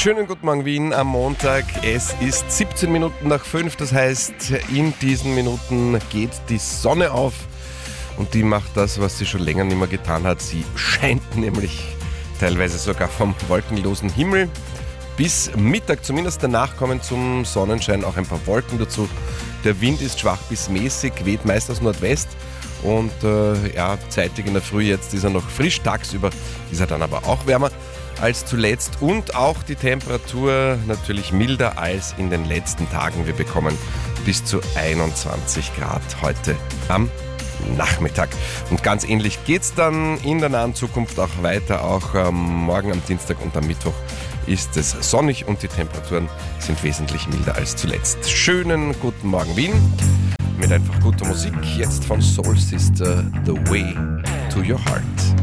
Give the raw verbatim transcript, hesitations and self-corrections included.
Schönen guten Morgen Wien am Montag. Es ist siebzehn Minuten nach fünf, das heißt, in diesen Minuten geht die Sonne auf und die macht das, was sie schon länger nicht mehr getan hat. Sie scheint nämlich teilweise sogar vom wolkenlosen Himmel. Bis Mittag zumindest, danach kommen zum Sonnenschein auch ein paar Wolken dazu. Der Wind ist schwach bis mäßig, weht meist aus Nordwest und äh, ja, zeitig in der Früh jetzt ist er noch frisch, tagsüber ist er dann aber auch wärmer als zuletzt und auch die Temperatur natürlich milder als in den letzten Tagen. Wir bekommen bis zu einundzwanzig Grad heute am Nachmittag. Und ganz ähnlich geht es dann in der nahen Zukunft auch weiter. Auch ähm, morgen am Dienstag und am Mittwoch ist es sonnig und die Temperaturen sind wesentlich milder als zuletzt. Schönen guten Morgen Wien mit einfach guter Musik. Jetzt von Soul Sister, The Way to Your Heart.